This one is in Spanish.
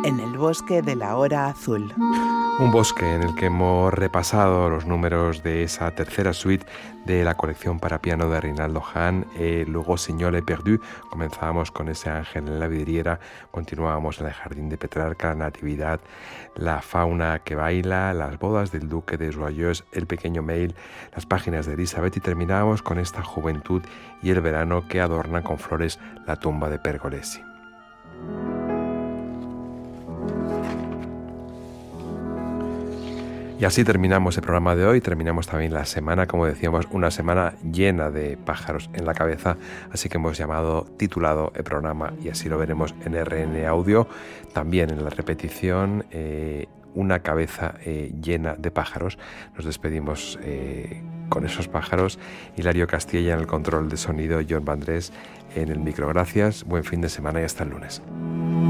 En el bosque de la hora azul. Un bosque en el que hemos repasado los números de esa tercera suite de la colección para piano de Rinaldo Hahn, Le Rossignol perdu. Comenzábamos con ese ángel en la vidriera, continuábamos en el jardín de Petrarca, la Natividad, la fauna que baila, las bodas del duque de Joyeuse, el pequeño Mail, las páginas de Elizabeth, y terminábamos con esta juventud y el verano que adorna con flores la tumba de Pergolesi. Y así terminamos el programa de hoy, terminamos también la semana, como decíamos, una semana llena de pájaros en la cabeza, así que hemos titulado el programa, y así lo veremos en RN Audio, también en la repetición, una cabeza llena de pájaros. Nos despedimos con esos pájaros, Hilario Castilla en el control de sonido, John Vandrés en el micro. Gracias, buen fin de semana y hasta el lunes.